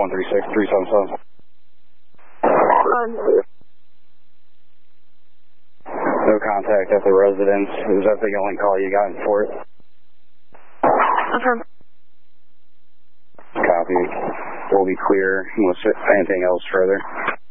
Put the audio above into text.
136-377. No contact at the residence. Is that the only call you got in Fort? Affirm. Copy. We'll be clear unless anything else further.